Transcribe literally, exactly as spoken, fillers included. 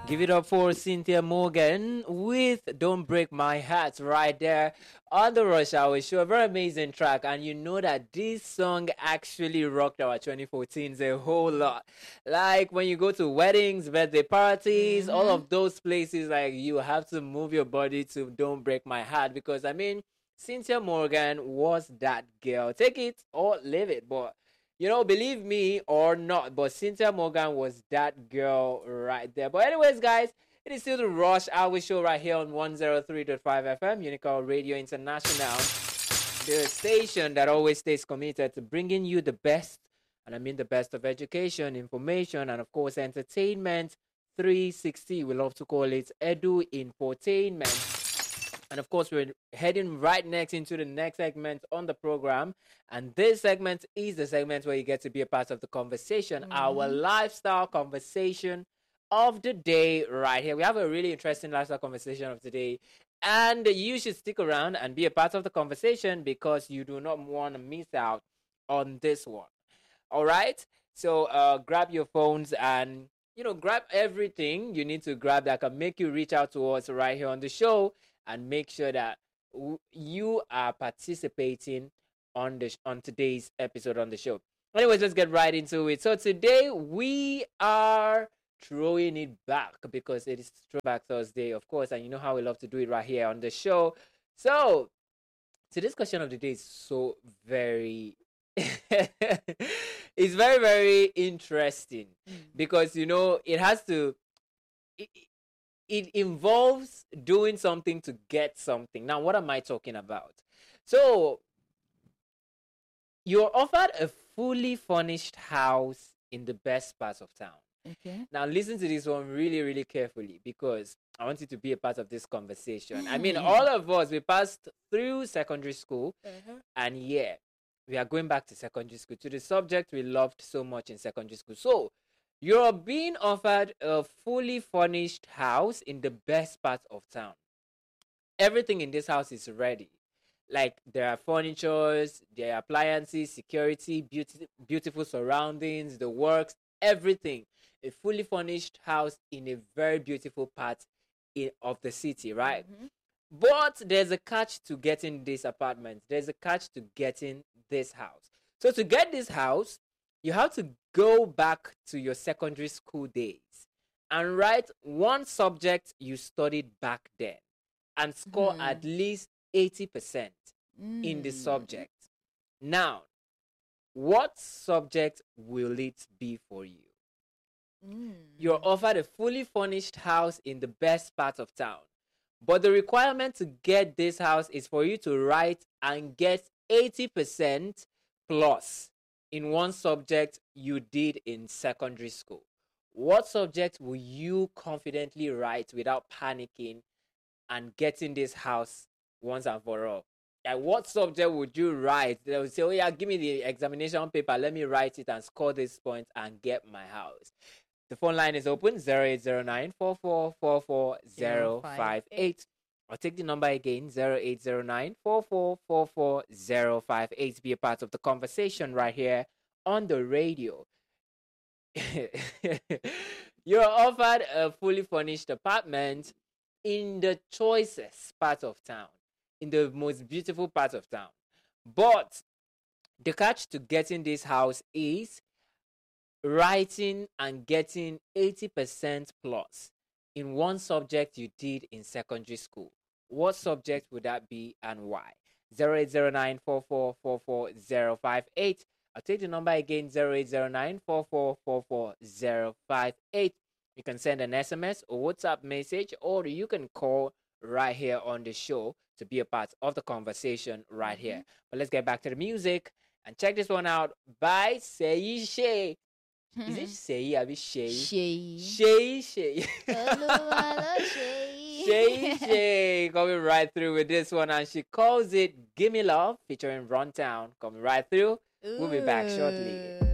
Give it up for Cynthia Morgan with Don't Break My Heart right there on the Rush Hour Show. A very amazing track. And you know that this song actually rocked our twenty fourteens a whole lot. Like when you go to weddings, birthday parties, mm-hmm. all of those places, like you have to move your body to Don't Break My Heart. Because, I mean, Cynthia Morgan was that girl. Take it or leave it. But you know, believe me or not, but Cynthia Morgan was that girl right there. But anyways, guys, it is still the Rush Hour Show right here on one oh three point five F M, Unical Radio International, the station that always stays committed to bringing you the best, and I mean the best of education, information, and of course, entertainment three sixty. We love to call it Edu Infotainment. And of course, we're heading right next into the next segment on the program. And this segment is the segment where you get to be a part of the conversation, mm-hmm. our lifestyle conversation of the day right here. We have a really interesting lifestyle conversation of today. And you should stick around and be a part of the conversation because you do not want to miss out on this one. All right? So uh, grab your phones and, you know, grab everything you need to grab that can make you reach out to us right here on the show. And make sure that w- you are participating on the sh- on today's episode on the show. Anyways, let's get right into it. So today we are throwing it back because it is Throwback Thursday, of course, and you know how we love to do it right here on the show. So today's question of the day is so very, it's very very interesting because you know it has to. It, It involves doing something to get something. Now, what am I talking about? So, you're offered a fully furnished house in the best parts of town. Okay. Now, listen to this one really, really carefully because I want you to be a part of this conversation. I mean, all of us, we passed through secondary school, uh-huh. and yeah, we are going back to secondary school, to the subject we loved so much in secondary school. So, you're being offered a fully furnished house in the best part of town. Everything in this house is ready. Like there are furnitures, there are appliances, security, beauty, beautiful surroundings, the works, everything. A fully furnished house in a very beautiful part in, of the city, right? Mm-hmm. But there's a catch to getting this apartment. There's a catch to getting this house. So to get this house, you have to go back to your secondary school days and write one subject you studied back then and score mm. at least eighty percent mm. in the subject. Now, what subject will it be for you? Mm. You're offered a fully furnished house in the best part of town, but the requirement to get this house is for you to write and get eighty percent plus in one subject you did in secondary school. What subject will you confidently write without panicking and getting this house once and for all? Like, what subject would you write? They would say, oh yeah, give me the examination paper, let me write it and score this point and get my house. The phone line is open, zero eight zero nine, four four four four zero five eight. I'll take the number again, zero eight zero nine, four four four four zero five eight to be a part of the conversation right here on the radio. You're offered a fully furnished apartment in the choicest part of town, in the most beautiful part of town. But the catch to getting this house is writing and getting eighty percent plus in one subject you did in secondary school. What subject would that be and why? zero eight zero nine, four four four four zero five eight. I'll take the number again, zero eight zero nine, four four four four zero five eight. You can send an S M S or WhatsApp message, or you can call right here on the show to be a part of the conversation right mm-hmm. here. But let's get back to the music and check this one out by Seyi Shay. Is it Shay? Are we Shay? Shay. Shay, Shay. Shay, Shay. Coming right through with this one. And she calls it Gimme Love featuring Runtown. Coming right through. Ooh. We'll be back shortly.